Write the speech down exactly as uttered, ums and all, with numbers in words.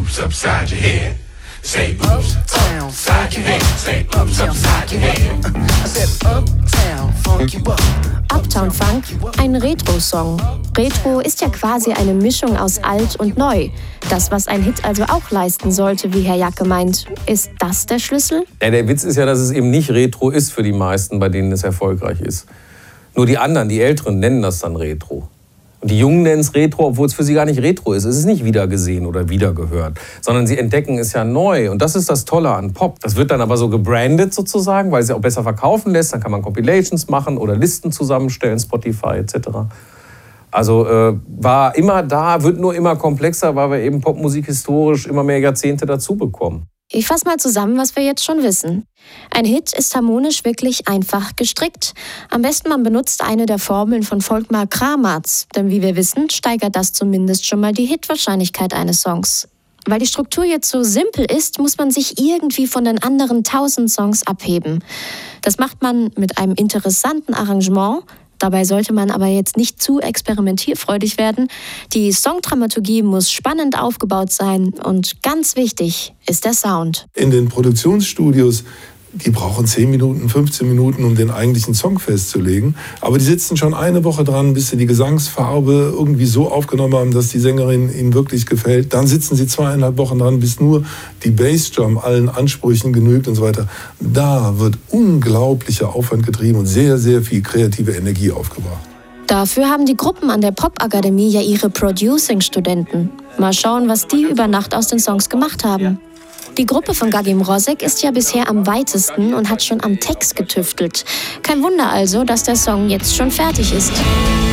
oops upside your head. Say oops upside your head. Say oops upside your head. I said uptown funk you up. Uptown Funk, ein Retro-Song. Retro ist ja quasi eine Mischung aus alt und neu. Das, was ein Hit also auch leisten sollte, wie Herr Jacke meint. Ist das der Schlüssel? Ja, der Witz ist ja, dass es eben nicht Retro ist für die meisten, bei denen es erfolgreich ist. Nur die anderen, die Älteren, nennen das dann Retro. Und die Jungen nennen es Retro, obwohl es für sie gar nicht Retro ist. Es ist nicht wiedergesehen oder wiedergehört, sondern sie entdecken es ja neu. Und das ist das Tolle an Pop. Das wird dann aber so gebrandet sozusagen, weil es ja auch besser verkaufen lässt. Dann kann man Compilations machen oder Listen zusammenstellen, Spotify et cetera. Also äh, war immer da, wird nur immer komplexer, weil wir eben Popmusik historisch immer mehr Jahrzehnte dazu bekommen. Ich fasse mal zusammen, was wir jetzt schon wissen. Ein Hit ist harmonisch wirklich einfach gestrickt. Am besten man benutzt eine der Formeln von Volkmar Kramatz, denn wie wir wissen, steigert das zumindest schon mal die Hitwahrscheinlichkeit eines Songs. Weil die Struktur jetzt so simpel ist, muss man sich irgendwie von den anderen tausend Songs abheben. Das macht man mit einem interessanten Arrangement. Dabei sollte man aber jetzt nicht zu experimentierfreudig werden. Die Songdramaturgie muss spannend aufgebaut sein und ganz wichtig ist der Sound. In den Produktionsstudios, die brauchen zehn Minuten, fünfzehn Minuten, um den eigentlichen Song festzulegen. Aber die sitzen schon eine Woche dran, bis sie die Gesangsfarbe irgendwie so aufgenommen haben, dass die Sängerin ihnen wirklich gefällt. Dann sitzen sie zweieinhalb Wochen dran, bis nur die Bassdrum allen Ansprüchen genügt und so weiter. Da wird unglaublicher Aufwand getrieben und sehr, sehr viel kreative Energie aufgebracht. Dafür haben die Gruppen an der Popakademie ja ihre Producing-Studenten. Mal schauen, was die über Nacht aus den Songs gemacht haben. Die Gruppe von Gagi Mrozek ist ja bisher am weitesten und hat schon am Text getüftelt. Kein Wunder also, dass der Song jetzt schon fertig ist.